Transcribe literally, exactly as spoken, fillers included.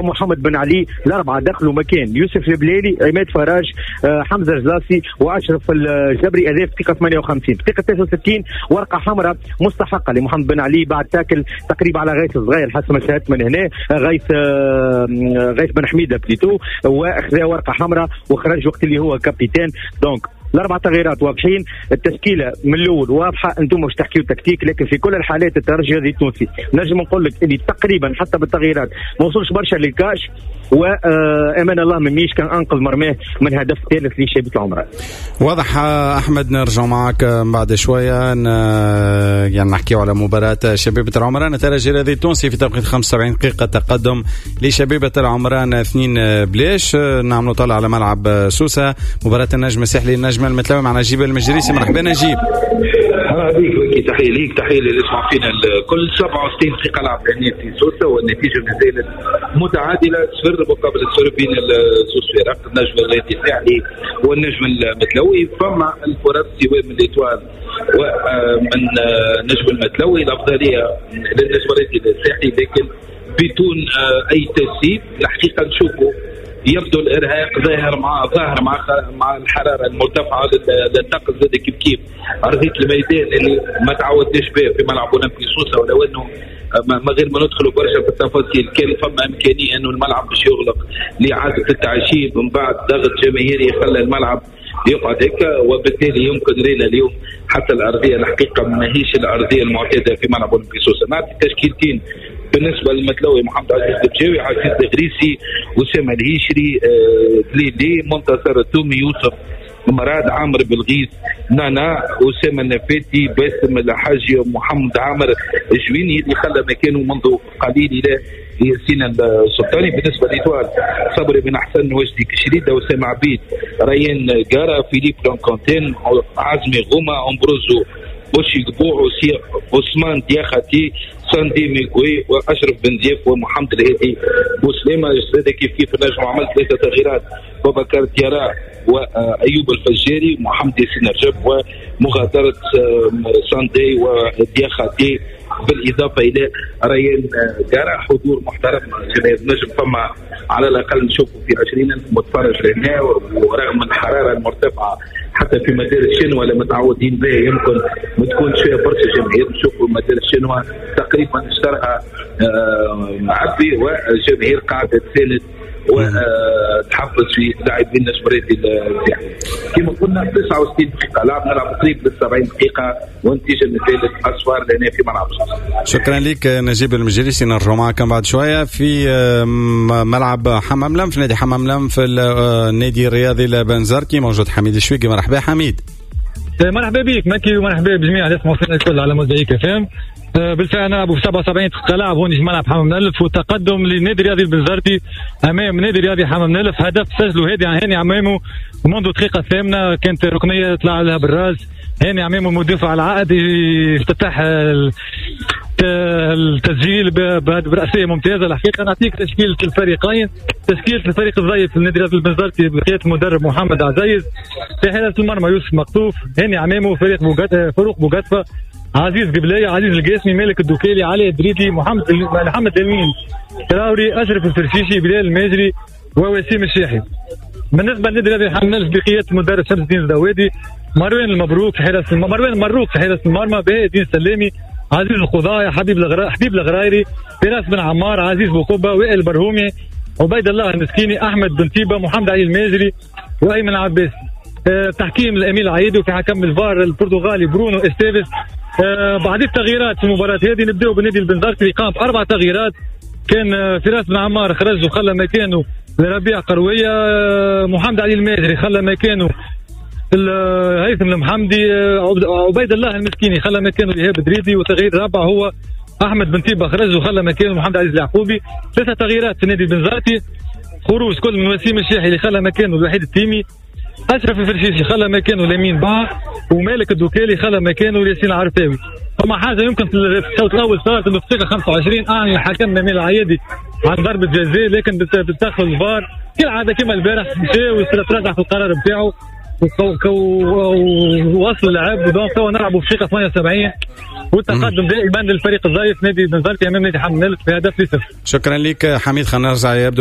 محمد بن علي. الأربعة دخلوا مكان يوسف البليلي، عماد فراج، حمزة الجزاسي وأشرف الجبري. أداء في دقيقة ثمانية وخمسين. في دقيقة تسعة وستين ورقة حمراء مستحقة لمحمد بن علي بعد تاكل تقريبا على غيث الصغير حسب ما شاهدت من هنا. غيث غيث بن حميدة بليتو، واخذ ورقة حمراء وخرج وقت اللي هو كابيتان. دونك الاربع تغييرات واضحين، التشكيله من الاول واضحه، انتم مش تحكيوا تكتيك، لكن في كل الحالات الترجي الرياضي التونسي نجم نقول لك اللي تقريبا حتى بالتغييرات ما وصلش برشا للكاش، وامان الله من ميش كان انقذ مرماه من هدف ثالث لشبيبه العمران. واضح احمد. نرجع معك بعد شويه يعني نحكيو على مباراه شبيبه العمران الترجي الرياضي التونسي في توقيت خمسة وسبعين دقيقه تقدم لشبيبه العمران اثنين بلاش. نعملوا طلع على ملعب سوسه مباراه النجم الساحلي النجم المتلوي مع نجيب المجريسي. مرحبا نجيب. اهلا بك وكي، تحيه ليك تحيه اللي يسمع فينا كل سبعة وستين دقيقه لعب في سوسه، والنتيجه ما زالت متعادله صفر مقابل صفر بين زوج فرق النجم الرياضي الساحلي والنجم المتلوي. فما الفرص سواء من الاتوال ومن النجم المتلوي الافضليه للنجم الرياضي الساحلي، لكن بدون اي تسيب. الحقيقه نشوفوا يبدو الارهاق ظاهر مع ظاهر مع مع الحراره المرتفعه للطقس زاد كيف كيف ارضيه الميدان اللي ما تعودناش به في ملعب اولمبي سوسه، ولو انه ما غير ما ندخلوا برشا في التفاصيل كان فما امكانيه انه الملعب باش يغلق لاعاده التعشيب من بعد ضغط جماهيري خلى الملعب يقعد هكا، وبالتالي يمكن رينا اليوم حتى الارضيه الحقيقه ما هيش الارضيه المعتاده في ملعب اولمبي سوسه. نعطي تشكيلتين بالنسبه للمتلوي: محمد عزيز البجاوي، عزيز الغريسي، اسامه الهيشري، آه، دليلي، منتصر التومي، يوسف مراد، عامر بالغيث، نانا، اسامه النفاتي، باسم الحاجي، محمد عامر الجويني اللي خلى مكانه منذ قليل الى ياسين السلطاني. بالنسبه لإيطوال: صبري بن حسن، وجدي كشريده، وسام عبيد، ريان جارا، فيليب لونكونتين، عزمي غوما، امبروزو بوشي قبوع، عثمان دياخاتي، ساندي ميغوي، واشرف بن زيف، ومحمد الهادي بوسليمه. هذا كيف كيف النجم عمل ثلاثه تغييرات: بابكر ديارا وايوب الفجاري، محمد ياسين رجب، ومغادره ساندي ودياخاتي، بالاضافه الى ريان جارا. حضور محترم جماهير النجم، فما على الاقل نشوفوا في عشرين ألف متفرج هنا، ورغم الحراره المرتفعه حتى في مدارس شنوة اللي متعودين بها يمكن ما تكونش فيها برشا جماهير. نشوفوا مدارس شنوة تقريبا اشترها معبي، والجماهير قاعده تساند وتحفز في لاعبين نجم الرياضي الساحلي. كما قلنا تسعة وستين دقيقه لعب، نلعب قريب لل سبعين دقيقه، والنتيجه مثالت اصفار لنا في ملعب سوسه. شكرا لك نجيب المجريسي. نرجع معكم بعد شويه في ملعب حمام لم في نادي حمام لم في النادي الرياضي البنزرتي. موجود حميد الشويقي. مرحبا حميد. مرحبا بك مكي، ومرحبا بجميع اللي يسمعوا فينا الكل على موزايك فهم. بالفعل نلعبوا في سبعة وسبعين دقيقة لعب هون في ملعب حمام نلف، وتقدم للنادي الرياضي البنزرتي امام نادي الرياضي حمام نلف. هدف سجله هادي هاني عمامه ومنذ الدقيقة الثامنة، كانت ركنية طلع لها بالراس. هاني عمامه المدافع العائد افتتح التسجيل برأسية ممتازة. الحقيقة نعطيك تشكيلة الفريقين: تشكيلة الفريق الضيف النادي الرياضي البنزرتي بقيادة المدرب محمد عزيز، في حراسة المرمى يوسف مقطوف، هاني عمامه، فريق فاروق بوغاتفا، عزيز قبلية، عزيز القاسمي، مالك الدوكيلي، علي الدريدي، محمد محمد الامين، تراوري، اشرف الفرشيشي، بلال الماجري، ووسيم الشاحي. بالنسبه للنادي الرياضي حمام نلف بقياده المدرب شمس الدين الزوادي، مروان المبروك في حراسه مروان مروك في حراسه المرمى، بهاء الدين سلامي، عزيز القضايا، حبيب الغرا... حبيب الغرايري، فراس بن عمار، عزيز بوقبه، وائل البرهومي، عبيد الله المسكيني، احمد بن طيبه، محمد علي الماجري، وايمن عباس. أه تحكيم الاميل عيدي، وفي حكم الفار البرتغالي برونو استيفيس. أه بعد التغييرات في المباراه هذه نبداو بالنادي البنزرتي اللي قام باربع تغييرات. كان أه فراس بن عمار خرج وخلى مكانه لربيع قرويه، أه محمد علي الماجري خلى مكانه هيثم المحمدي، أه عبيد الله المسكيني خلى مكانه ايهاب دريدي، وتغيير رابع هو احمد بن طيبه خرج وخلى مكانه محمد عزيز اليعقوبي. ثلاثه تغييرات في النادي البنزرتي: خروج كل من وسيم الشاحي اللي خلى مكانه الوحيد التيمي، اشرف الفرشيشي خلى مكانه لمين باع، ومالك الدوكالي خلى مكانه ياسين العرفاوي. فما حاجه يمكن في الشوط الاول صارت انه في الدقيقه خمسة وعشرين اعني الحكم نميل العيادي عن ضربه جزاء، لكن بتدخل الفار كالعاده كما البارح مشى وتراجع في القرار بتاعه، ووصل اللعب ودونك تو نلعبوا في دقيقة ثمانية وسبعين والتقدم دائما للفريق الضيف نادي بنزرتي امام نادي حمد في هدف لصفر. شكرا لك حميد. خلينا نرجع